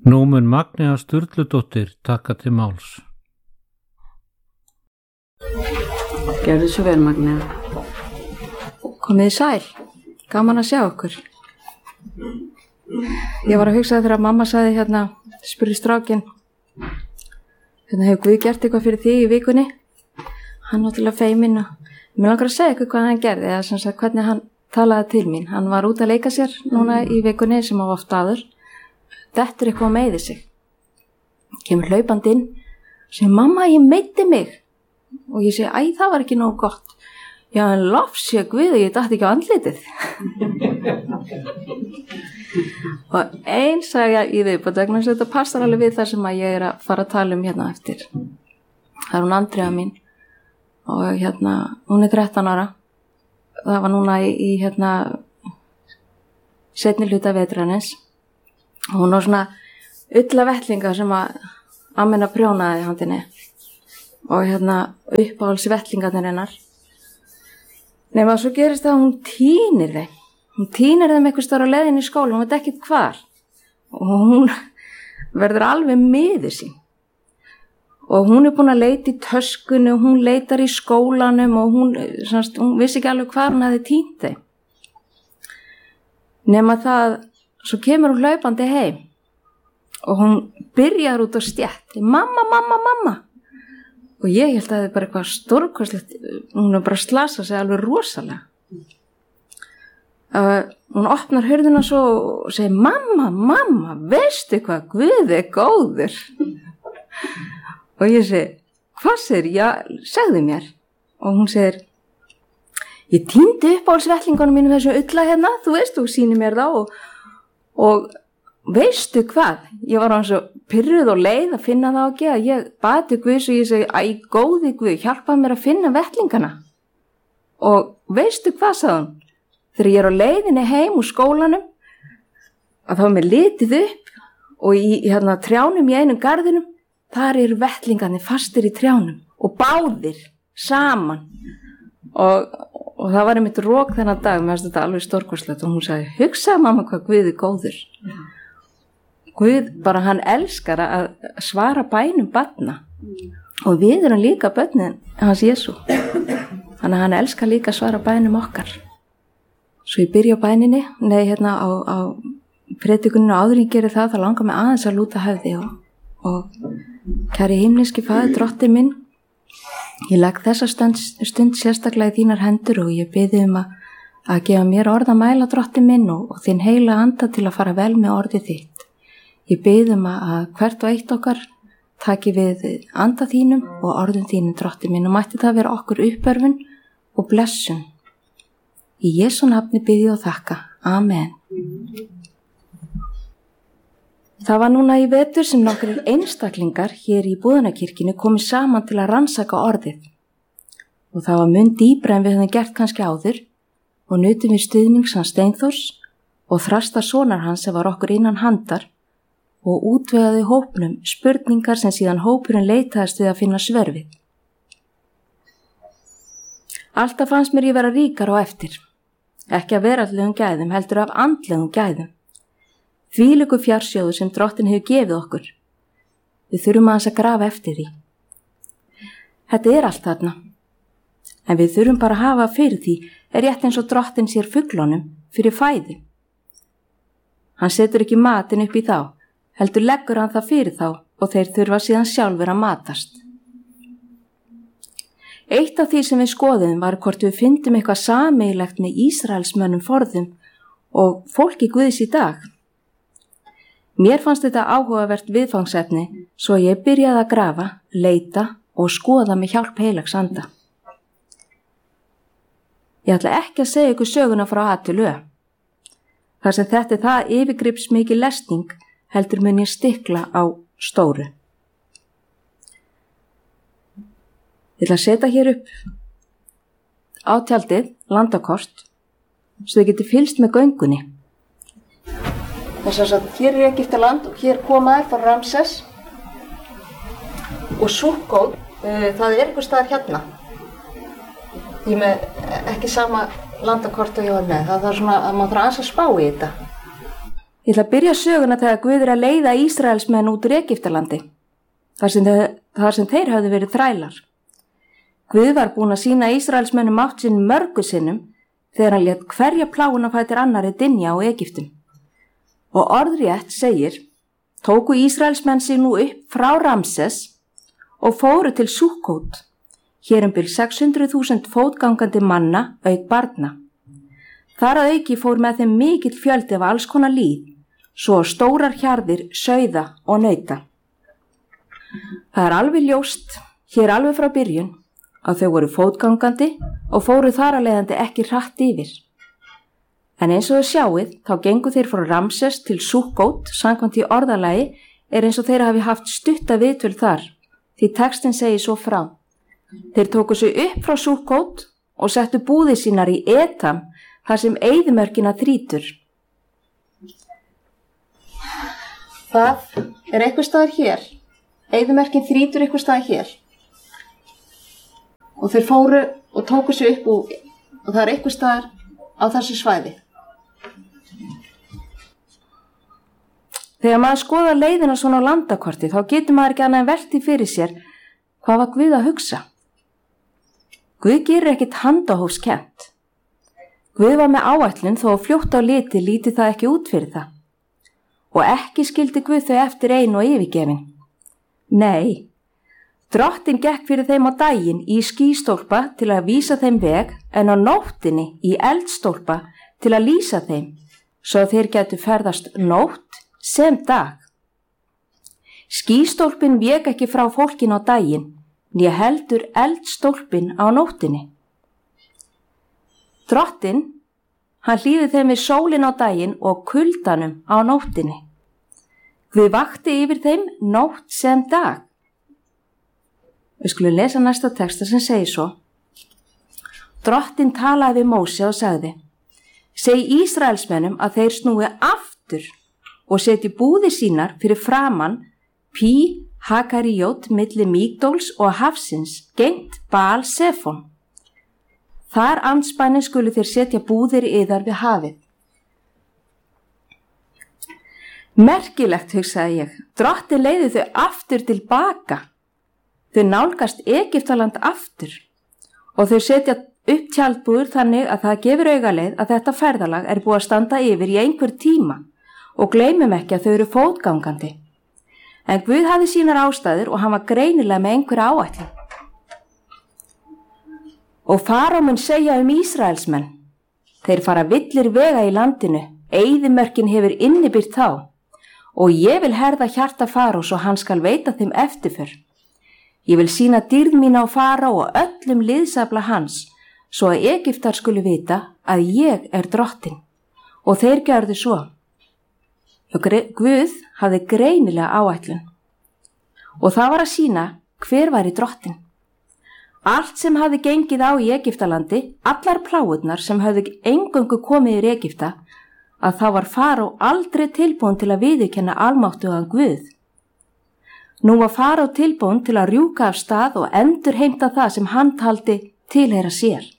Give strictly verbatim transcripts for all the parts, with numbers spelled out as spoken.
Nú mun Magnea Sturludóttir taka til máls. Gerðu svo vel, Magnea. Komið sæl, gaman að sjá okkur. Ég var að hugsa þegar mamma sagði hérna, spurði strákinn, hérna hefur Guð gert eitthvað fyrir þig í vikunni? Hann náttúrulega feiminn og mér langar að segja eitthvað hvað hann gerði, eða sem sagt hvernig hann talaði til mín. Hann var út að leika sér núna í vikunni sem á oft aður. Þetta er eitthvað að meiði sig. Kemur hlaupandi inn, segir mamma ég meiddi mig. Og ég segi, æ það var ekki nógu gott. Já en lofsjö Guð og ég datt ekki á andlitið. Og einn sagði ég í viðbót vegna þess að þetta passar alveg við það sem að ég er að fara að tala um hérna eftir. Það er hún Andrea mín og hérna, hún er þrettán ára. Það var núna í, í hérna seinni hluta vetrarins. Hún var svona ulla vettlinga sem að Amina prjónaði handinni og hérna uppáhalds vettlingarnir hennar. Nema svo gerist það að hún tínir þeim. Hún tínir þeim eitthvað stóra leiðin í skóla, hún veit ekkert hvar. Og hún verður alveg miður sín. Og hún er búin að leita í töskunni og hún leitar í skólanum og hún, semst, hún vissi ekki alveg hvar hún hefði tínt þeim. Nema það, svo kemur hún hlaupandi heim og hún byrjar út á stjætt. Mamma, mamma, mamma. Og ég held að það er bara eitthvað stórkostlegt, hún er bara slasað sig alveg rosalega. Uh, hún opnar hurðina svo og segir, mamma, mamma, veistu hvað, Guð er góður. Og ég segi, hvað segir, já, segðu mér. Og hún segir, ég týndi upp á svettlingunum mínum þessu ulla hérna, þú veist, þú sýnir mér þá og, og veistu hvað, ég var hann svo pyrruð og leið að finna það ekki að ég bati Guð og ég segi, æ, góði Guð, hjálpaði mér að finna vettlingana. Og veistu hvað, sagði hún, þegar ég er á leiðinni heim úr skólanum, að þá er mér litið upp og í hérna trjánum í einum garðinum, þar eru vettlingarnir fastir í trjánum og báðir saman. Og, og það var einmitt rók þennan dag, mér finnst þetta alveg stórkostlegt og hún sagði, hugsaði mamma hvað Guð er góður. Guð, bara hann elskar að svara bænum barna og við erum líka börnin hans Jesú. Þannig að hann elskar líka að svara bænum okkar. Svo ég byrja á bæninni, nei hérna á, á predikuninu áður ég gerir það, þá langar mig aðeins að lúta höfði og, og kæri himneski faðir drottinn minn, ég legg þessa stund, stund sérstaklega í þínar hendur og ég biði um að, að gefa mér orð að mæla drottinn minn og, og þinn heila anda til að fara vel með orðið þitt. Ég biðum að hvert og eitt okkar taki við anda þínum og orðum þínum drottinn minn og mætti það vera okkur uppörfun og blessun. Í Jesú nafni bið ég og þakka. Amen. Það var núna í vetur sem nokkrir einstaklingar hér í Búðanakirkjunni komið saman til að rannsaka orðið. Og það var mun dýpra en við höfum gert kannski áður og nutum við stuðnings hans Steinþórs og Þrastar sonar hans sem var okkur innan handar og útvegaði hópnum spurningar sem síðan hópurinn leitaðist við að finna svör við. Alltaf fannst mér ég vera ríkar á eftir, ekki af veraldlegum gæðum, heldur af andlegum gæðum. Þvílíku fjársjóður sem drottinn hefur gefið okkur. Við þurfum aðeins að grafa eftir því. Þetta er allt þarna, en við þurfum bara að hafa fyrir því er rétt eins og drottinn sér fuglunum fyrir fæði. Hann setur ekki matinn upp í þá, heldur leggur hann það fyrir þá og þeir þurfa síðan sjálfur að matast. Eitt af því sem við skoðum var hvort við fyndum eitthvað sameiginlegt með Ísraelsmönnum forðum og fólki Guðs í dag. Mér fannst þetta áhugavert viðfangsefni svo ég byrjaði að grafa, leita og skoða með hjálp heilags anda. Ég ætla ekki að segja ykkur söguna frá A til Ö. Þar sem þetta er það yfirgripsmikil lesning heldur mun ég stikla á stóru. Ég ætla að setja hér upp á tjaldið landakort svo þið getið fylgst með göngunni. Þess að hér er Egyptaland og hér komaður frá Ramses og Sukkot, uh, það er einhver staðar hérna. Ég með ekki sama landakort og ég var með, það er svona að maður þarf aðeins að spá í þetta. Ég ætla að byrja söguna þegar Guð er að leiða Ísraelsmenn út úr Egyptalandi, þar sem, þeir, þar sem þeir hafði verið þrælar. Guð var búin að sýna Ísraelsmennum mátt sinn mörgu sinnum þegar hann lét hverja pláguna fætir annari dynja á Egyptum. Og orðrétt segir, tóku Ísraelsmenn sig nú upp frá Ramses og fóru til Sukkot, hér um bil sex hundruð þúsund fótgangandi manna auk barna. Þar að auki fór með þeim mikill fjöldi af alls konar líð, svo stórar hjarðir, sauða og nauta. Það er alveg ljóst, hér alveg frá byrjun, að þau voru fótgangandi og fóru þar að leiðandi ekki hratt yfir. En eins og þau sjáið, þá gengu þeir frá Ramses til Sukkot, samkvæmt í orðalagi, er eins og þeir hafi haft stutta viðtöl þar, því textin segir svo frá. Þeir tóku sig upp frá Sukkot og settu búðir sínar í Etam, þar sem eyðimörkina þrýtur. Það er eitthvað staðar hér. Eyðimörkin þrýtur eitthvað staðar hér. Og þeir fóru og tóku sig upp og, og það er eitthvað staðar á þessu svæði. Þegar maður skoða leiðina svona á landakorti, þá getur maður ekki annað en velti fyrir sér hvað var Guð að hugsa. Guð gerir ekkit handahófskennt. Guð var með áætlun þó að fljótt á liti líti það ekki út fyrir það. Og ekki skildi Guð þau eftir einu og yfirgefin. Nei, Drottinn gekk fyrir þeim á daginn í skýstólpa til að vísa þeim veg en á nóttinni í eldstólpa til að lýsa þeim, svo þeir gætu ferðast nótt sem dag. Skýstólpin vék ekki frá fólkin á daginn, né heldur eldstólpin á nóttinni. Drottinn, hann hlýði þeim við sólin á daginn og kuldanum á nóttinni. Guð vakti yfir þeim nótt sem dag. Við skulum lesa næsta texta sem segir svo. Drottinn talaði við Móse og sagði, segi Ísraelsmennum að þeir snúi aftur og seti búðir sínar fyrir framan Pí Hakaríot milli Mígdóls og hafsins gengt Baal Sefon. Þar andspænis skulu þeir setja búðir yðar við hafið. Merkilegt, hugsaði ég, Drottinn leiði þau aftur tilbaka. Þau nálgast Egyptaland aftur og þau setja upp tjaldbúður þannig að það gefur augaleið að þetta ferðalag er búið að standa yfir í einhver tíma og gleymum ekki að þau eru fótgangandi. En Guð hafði sínar ástæður og hann var greinilega með einhverja áætlun. Og Faró mun segja um Ísraelsmenn, þeir fara villir vega í landinu, eyðimörkin hefur innibyrt þá, og ég vil herða hjarta Farós og hann skal veita þeim eftirför. Ég vil sýna dýrð mín á Faró og öllum liðsafla hans, svo að Egyptar skulu vita að ég er Drottinn. Og þeir gjörðu svo. Guð hafði greinilega áætlun. Og það var að sýna hver væri Drottinn. Allt sem hafði gengið á í Egyptalandi, allar plágurnar sem hafði eingöngu komið í Egypta, að þá var Faró aldrei tilbúin til að viðurkenna almáttugan Guð. Nú var Faró tilbúin til að rjúka af stað og endurheimta það sem hann taldi tilheyra sér.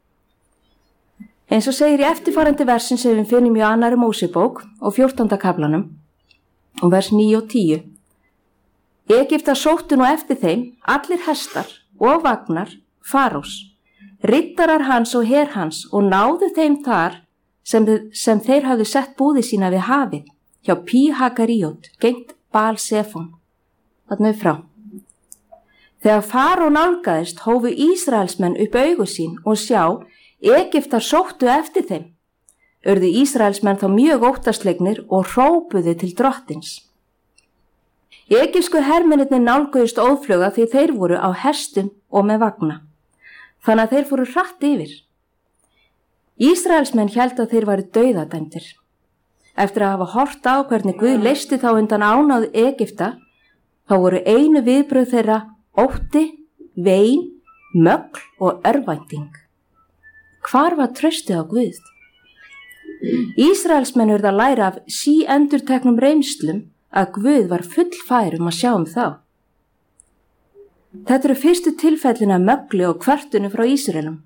Eins og segir í eftirfarandi versin sem við finnum í annarri Mósebók og fjórtánda kaflanum, og vers níu og tíu. Egyptar sóttu nú eftir þeim allir hestar og vagnar Farós, riddarar hans og her hans og náðu þeim þar sem, sem þeir hafðu sett búði sína við hafið, hjá Pí Hakaríot, gengt Baal Sefon. Þarna við frá. Þegar Faró nálgaðist hófu Ísraelsmenn upp augu sín og sjá, Egyptar sóttu eftir þeim. Urðu Ísraelsmenn þá mjög óttaslegnir og hrópuðu til Drottins. Egypsku hermennirnir nálguðust óðfluga því þeir voru á hestum og með vagna. Þannig að þeir fóru hratt yfir. Ísraelsmenn héldu að þeir væru dauðadæmdir. Eftir að hafa hort á hvernig Guð leysti þá undan ánáð Egypta, þá voru einu viðbrögð þeirra ótti, vein, mögl og örvænting. Hvar var traustið á Guð? Ísraelsmenn urðu að læra af síendurteknum reynslum að Guð var fullfær um að sjá um þá. Þetta eru fyrstu tilfellin af mögli og kvörtunu frá Ísraelum.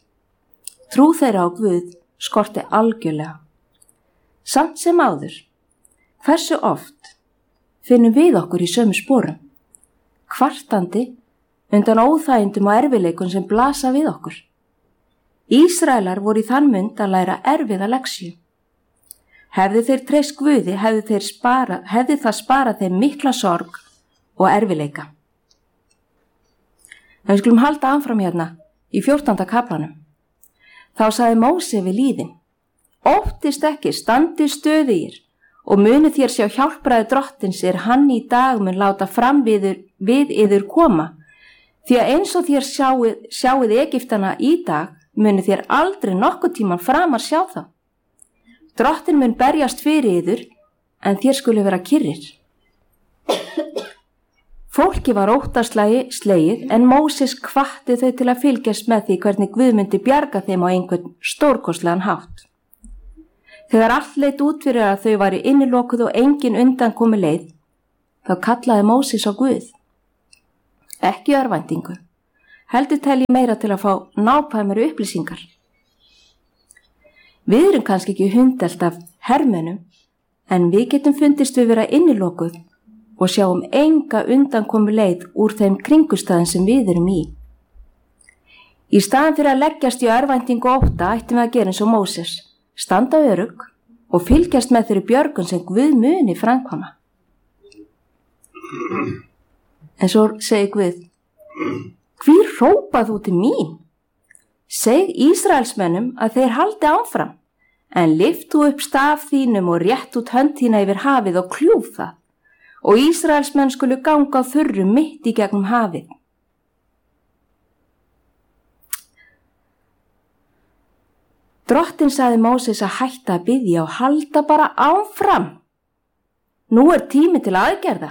Trú þeirra á Guð skorti algjörlega. Samt sem áður Hversu oft finnum við okkur í sömu sporum, kvartandi undan óþægindum og erfiðleikum sem blasa við okkur. Ísraelar voru í þann mund að læra erfiða leksju. Hefði þeir treyst Guði, hefði, þeir spara, hefði það sparað þeim mikla sorg og erfiðleika. En við skulum halda áfram hérna í fjórtánda kaflanum. Þá sagði Móse við lýðin: Óttist ekki, standið stöðugir og munið þér sjá hjálpræði drottins er hann í dag mun láta fram við, við yður koma. Því að eins og þér sjáið, sjáið Egyptana í dag, munið þér aldrei nokkuð tíman framar sjá þá. Drottin mun berjast fyrir yður, en þér skulu vera kyrrir. Fólki var óttaslegið slegið, en Móses hvatti þau til að fylgjast með því hvernig Guð myndi bjarga þeim á einhvern stórkostlegan hátt. Þegar allt leit út fyrir að þau væri innilokuð og engin undan komi leið, þá kallaði Móses á Guð. Ekki örvæntingu, heldur telji meira til að fá nákvæmari upplýsingar. Við erum kannski ekki hundelt af hermennum, en við getum fundist við vera innilokuð og sjáum enga undankomu leið úr þeim kringustæðin sem við erum í. Í staðan fyrir að leggjast í örvæntingu og ótta ættum við að gera eins og Móses, standa örugg og fylgjast með þeirri björgun sem Guð muni framkvæma. En svo segi Guð: Hví hrópað þú til mín? Seg Ísraelsmönnum að þeir haldi áfram, en lyft þú upp staf þínum og rétt út hönd þína yfir hafið og kljúf það, og Ísraelsmenn skulu ganga á þurru mitt í gegnum hafið. Drottin sagði Móses að hætta að biðja og halda bara áfram. Nú er tími til aðgerða.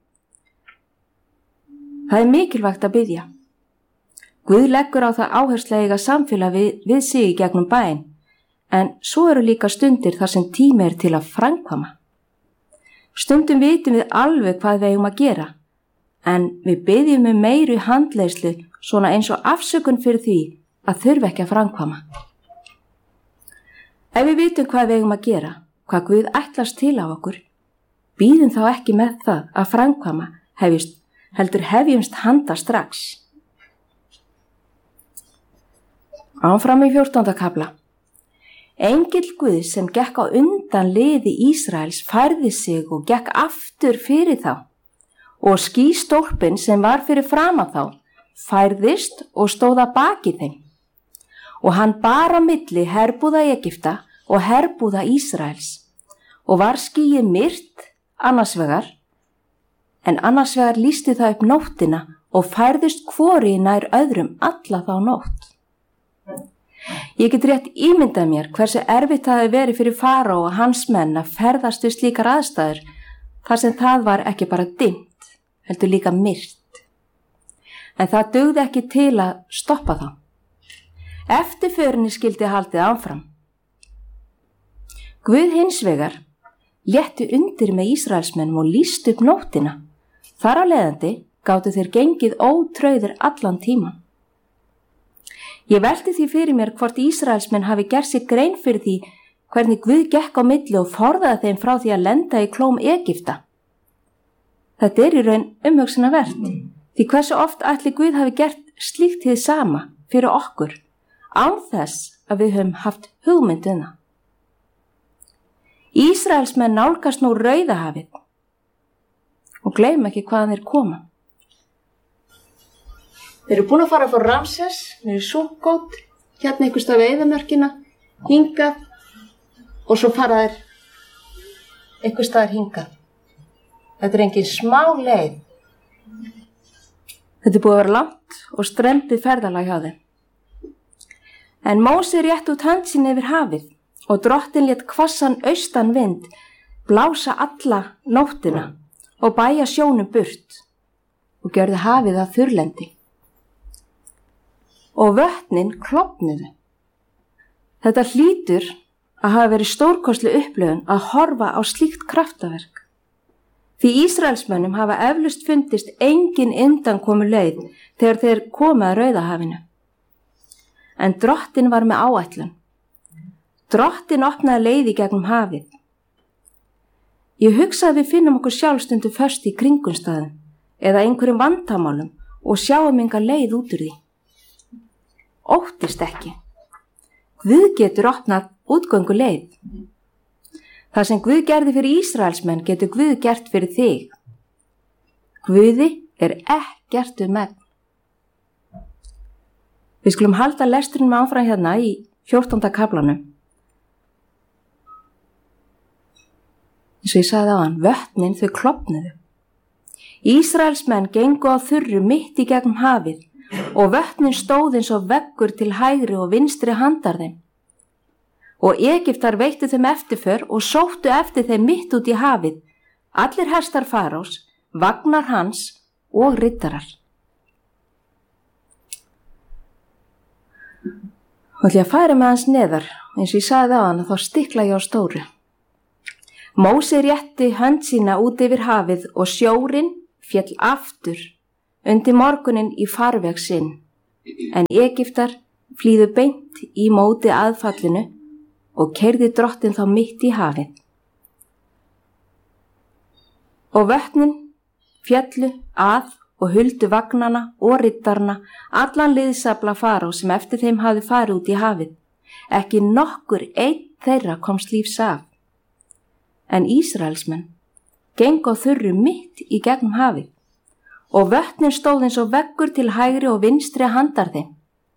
Það er mikilvægt að biðja. Guð leggur á það áherslu að eiga samfélag við, við sig í gegnum bæinn, en svo eru líka stundir þar sem tími er til að framkvæma. Stundum vitum við alveg hvað við eigum að gera, en við biðjum um meiri handleiðslu svona eins og afsökun fyrir því að þurfa ekki að framkvæma. Ef við vitum hvað við eigum að gera, hvað Guð ætlast til af okkur, bíðum þá ekki með það að framkvæma, hefjumst, heldur hefjumst handa strax. Áfram í fjórtánda kafla. Engill Guðs sem gekk á undan liði Ísraels færði sig og gekk aftur fyrir þá, og skýstólpinn sem var fyrir framan þá færðist og stóð að baki þeim. Og hann bar á milli herbúða Egypta og herbúða Ísraels, og var skýið myrt annars vegar, en annars vegar lýsti það upp nóttina og færðist hvori nær öðrum alla þá nótt. Ég get rétt ímyndað mér hversu erfitt það hefði verið fyrir Faraó og hans menn að ferðast við slíkar aðstæður, þar sem það var ekki bara dimmt, heldur líka myrt. En það dugði ekki til að stoppa þá. Eftirförinni skildi haldið áfram. Guð hins vegar létti undir með Ísraelsmennum og lýsti upp nóttina. Þar á leiðandi gátu þeir gengið ótrauðir allan tíman. Ég velti því fyrir mér hvort Ísraelsmenn hafi gert sig grein fyrir því hvernig Guð gekk á milli og forðaði þeim frá því að lenda í klóm Egypta. Þetta er í raun umhugsunarvert, því hversu oft ætli Guð hafi gert slíkt hið sama fyrir okkur, án þess að við höfum haft hugmynd um það. Ísraelsmenn nálgast nú Rauðahafið og gleym ekki hvaðan þeir koma. Þeir eru búin að fara frá Ramses, þeir eru Sukkot, hérna einhvers stað við eyðimörkina, hingað og svo fara þeir einhvers staðar hingað. Þetta er engin smá leið. Þetta er búið að vera langt og strembið ferðalag hjá þeim. En Móse rétt út hönd sín yfir hafið og drottin lét hvassan austan vind blása alla nóttina og bæja sjónum burt og gjörði hafið að þurrlendi. Og vötnin klofnuðu. Þetta hlýtur að hafa verið stórkostleg upplifun að horfa á slíkt kraftaverk. Því Ísraelsmönnum hafa eflaust fundist engin undankomu leið þegar þeir komu að Rauðahafinu. En drottin var með áætlun. Drottin opnaði leið í gegnum hafið. Ég hugsa að við finnum okkur sjálfstundu föst í kringumstæðum eða einhverjum vandamálum og sjáum enga leið út úr því. Óttist ekki. Guð getur opnað útgöngu leið. Það sem Guð gerði fyrir Ísraelsmenn getur Guð gert fyrir þig. Guði er ekkert um megn. Við skulum halda lesturinn áfram hérna í fjórtánda kaflanum. Eins og ég sagði á hann, vötnin þau klofnuðu. Ísraelsmenn gengu á þurru mitt í gegnum hafið og vötnin stóð eins og veggur til hægri og vinstri handar þeim. Og Egyptar veittu þeim eftirför og sóttu eftir þeim mitt út í hafið, allir hestar Faraós, vagnar hans og riddarar. Og ætla ég að færa með hans neðar, eins og ég sagði á hann að þá stikla ég á stóru. Móse rétti hönd sína út yfir hafið og sjórinn féll aftur undir morgunin í farveg sinn, en Egyptar flýðu beint í móti aðfallinu og keyrði Drottinn þá mitt í hafið. Og vötnin féllu að og huldu vagnana og riddarana, allan liðsafla Faraós sem eftir þeim hafði farið út í hafið. Ekki nokkur einn þeirra komst lífs af. En Ísraelsmenn gengu á þurru mitt í gegnum hafið og vötnin stóð eins og veggur til hægri og vinstri handar þeim.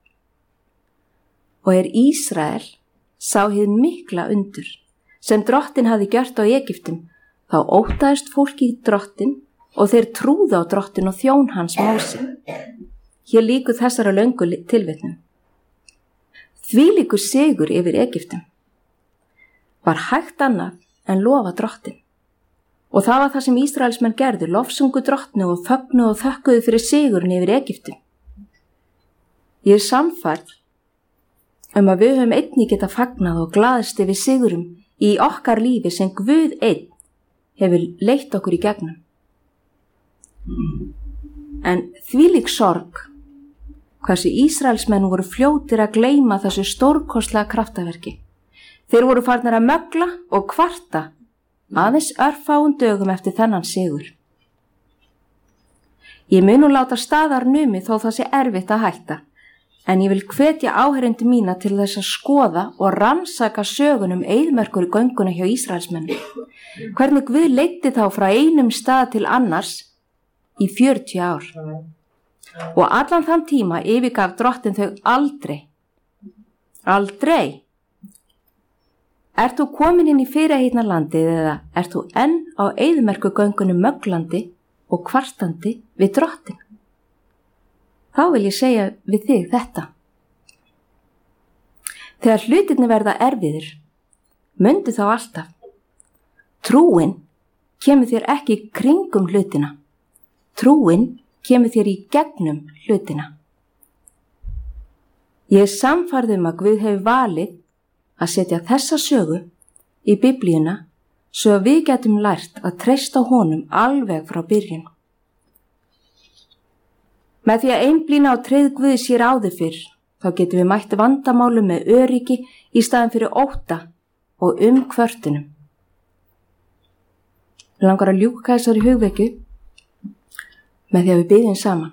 Og er Ísrael sá hið mikla undur sem Drottinn hafði gjört á Egyptum, þá óttaðist fólki Drottinn og þeir trúðu á Drottinn og þjón hans Móse. Hér líkur þessara löngu tilvitnum. Þvílíkur sigur yfir Egyptum. Var hægt annað en lofa Drottinn. Og það var það sem Ísraelsmenn gerðu, lofsungu Drottni og fögnu og þökkuðu fyrir sigurinn yfir Egyptum. Ég er sannfærð um að við höfum einnig geta fagnað og glaðst yfir sigurum í okkar lífi sem Guð einn hefur leitt okkur í gegnum. En þvílík sorg, hversu Ísraelsmenn voru fljótir að gleyma þessu stórkostlega kraftaverki. Þeir voru farnir að mögla og kvarta aðeins örfáum dögum eftir þennan sigur. Ég mun nú láta staðar numið þó það sé erfitt að hætta, en ég vil hvetja áheyrendur mína til þess að skoða og rannsaka sögunum eyðimerkur í gönguna hjá Ísraelsmennum. Hvernig Guð leiddi þá frá einum stað til annars í fjörutíu ár. Og allan þann tíma yfirgaf Drottinn þau aldrei. Aldrei. Ert þú komin inn í fyrirheitna landið eða ert þú enn á eyðimerkur göngunum möglandi og kvartandi við Drottinn? Þá vil ég segja við þig þetta. Þegar hlutirnir verða erfiðir, mundu þá alltaf. Trúin kemur þér ekki kringum hlutina. Trúin kemur þér í gegnum hlutina. Ég er sannfærð um að Guð hefur valið að setja þessa sögu í Biblíuna svo að við getum lært að treysta honum alveg frá byrjun. Með því að einblína á tryggð Guði sér áður fyrr, þá getum við mætt vandamálu með öryggi í staðin fyrir ótta og umkvörtunum. Við langar að ljúka þessari hugvekju með því að við biðjum saman.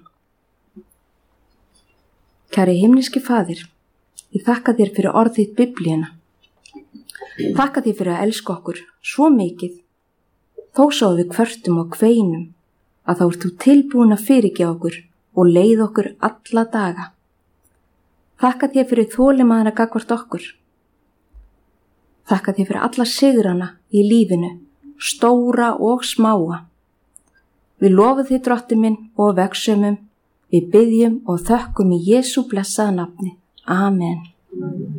Kæri himneski Faðir, ég þakka þér fyrir orð þitt Biblíuna. Þakka þér fyrir að elska okkur svo mikið, þó svo við kvörtum og kveinum, að þá ert þú tilbúin að fyrirgefa okkur og leið okkur alla daga. Þakka þér fyrir þolinmæðina gagnvart okkur. Þakka þér fyrir alla sigrana í lífinu, stóra og smáa. Við lofum þig, Drottinn minn, og vegsumum, við biðjum og þökkum í Jesú blessaða nafni. Amen.